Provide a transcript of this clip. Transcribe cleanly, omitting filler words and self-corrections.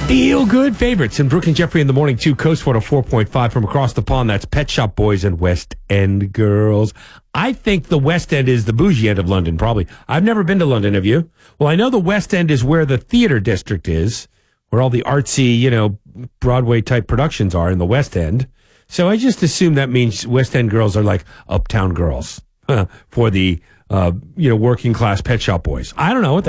Feel good favorites in Brooke and Jeffrey in the morning, too. Coast 404.5 from across the pond. That's Pet Shop Boys and West End Girls. I think the West End is the bougie end of London, probably. I've never been to London, have you? Well, I know the West End is where the theater district is, where all the artsy, Broadway-type productions are in the West End. So I just assume that means West End girls are like uptown girls for the, working-class Pet Shop Boys. I don't know.